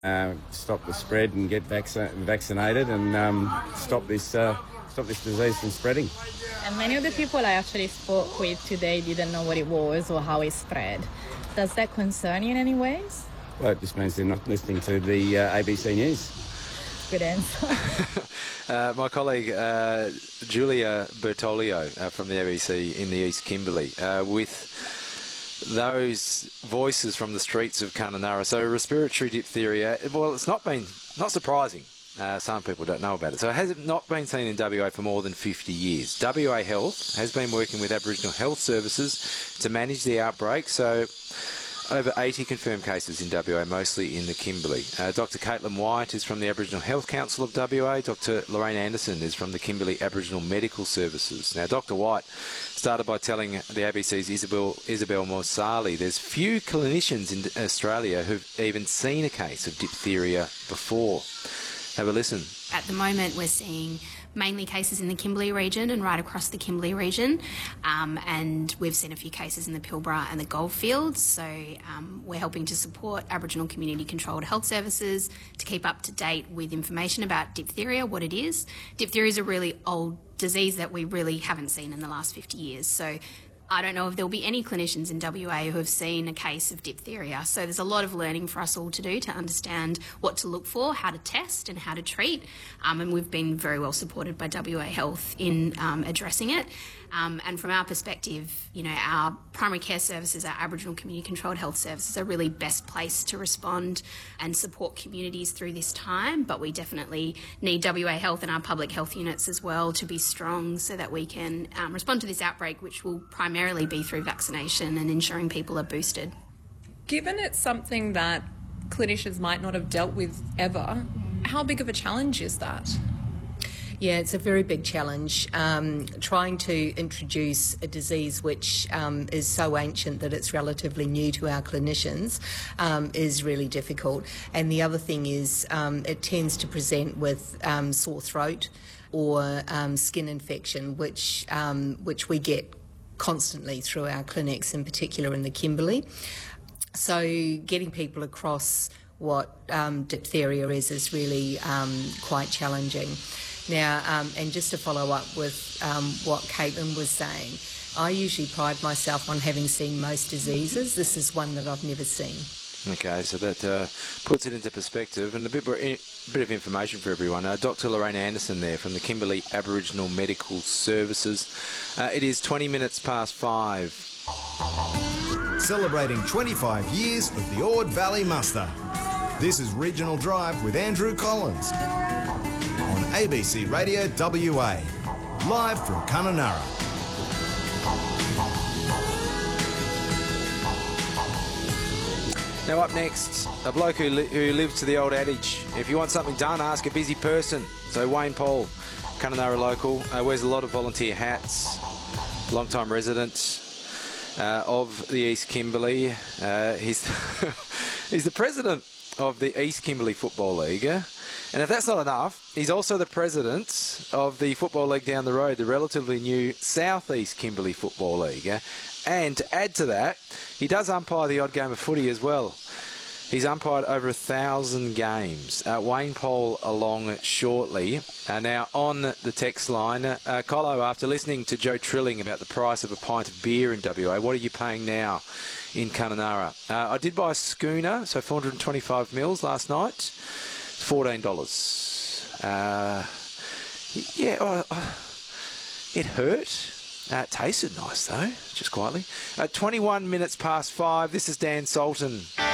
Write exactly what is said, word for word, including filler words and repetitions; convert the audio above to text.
Uh, stop the spread and get vac- vaccinated and um, stop this uh, stop this disease from spreading. And many of the people I actually spoke with today didn't know what it was or how it spread. Does that concern you in any ways? Well, it just means they're not listening to the uh, A B C News. Good answer. uh, my colleague uh, Julia Bertoglio uh, from the A B C in the East Kimberley uh, with those voices from the streets of Kununurra. So respiratory diphtheria, well, it's not been, not surprising. Uh, some people don't know about it. So it has not been seen in W A for more than fifty years. W A Health has been working with Aboriginal Health Services to manage the outbreak. So over eighty confirmed cases in W A, mostly in the Kimberley. Uh, Doctor Caitlin White is from the Aboriginal Health Council of W A. Doctor Lorraine Anderson is from the Kimberley Aboriginal Medical Services. Now, Doctor White started by telling the A B C's Isabel, Isabel Morsali there's few clinicians in Australia who've even seen a case of diphtheria before. Have a listen. At the moment, we're seeing mainly cases in the Kimberley region and right across the Kimberley region, um, and we've seen a few cases in the Pilbara and the Goldfields. So um, we're helping to support Aboriginal community controlled health services to keep up to date with information about diphtheria, what it is. Diphtheria is a really old disease that we really haven't seen in the last fifty years. So I don't know if there'll be any clinicians in W A who have seen a case of diphtheria. So there's a lot of learning for us all to do to understand what to look for, how to test and how to treat. Um, and we've been very well supported by W A Health in um, addressing it. Um, and from our perspective, you know, our primary care services, our Aboriginal community controlled health services are really best placed to respond and support communities through this time. But we definitely need W A Health and our public health units as well to be strong so that we can um, respond to this outbreak, which will primarily be through vaccination and ensuring people are boosted. Given it's something that clinicians might not have dealt with ever, how big of a challenge is that? Yeah, it's a very big challenge. Um, trying to introduce a disease which um, is so ancient that it's relatively new to our clinicians um, is really difficult. And the other thing is um, it tends to present with um, sore throat or um, skin infection, which um, which we get constantly through our clinics, in particular in the Kimberley. So getting people across what um, diphtheria is is really um, quite challenging. Now, um, and just to follow up with um, what Caitlin was saying, I usually pride myself on having seen most diseases. This is one that I've never seen. Okay, so that uh, puts it into perspective and a bit, a bit of information for everyone. Uh, Doctor Lorraine Anderson there from the Kimberley Aboriginal Medical Services. Uh, it is twenty minutes past five. Celebrating twenty-five years of the Ord Valley Muster. This is Regional Drive with Andrew Collins on A B C Radio W A, live from Kununurra. Now up next, a bloke who, li who lives to the old adage, if you want something done, ask a busy person. So Wayne Paul, Kununurra local, uh, wears a lot of volunteer hats, long-time resident uh, of the East Kimberley. Uh, he's, he's the president of the East Kimberley Football League. And if that's not enough, he's also the president of the Football League down the road, the relatively new South East Kimberley Football League. And to add to that, he does umpire the odd game of footy as well. He's umpired over a thousand games. Uh, Wayne Paul along shortly. Uh, now on the text line, uh, Colo, after listening to Joe Trilling about the price of a pint of beer in W A, what are you paying now in Kununurra? Uh, I did buy a schooner, so four hundred twenty-five mils last night. fourteen dollars. Uh, yeah, oh, oh, it hurt. Uh, it tasted nice, though, just quietly. Uh, twenty-one minutes past five. This is Dan Sultan.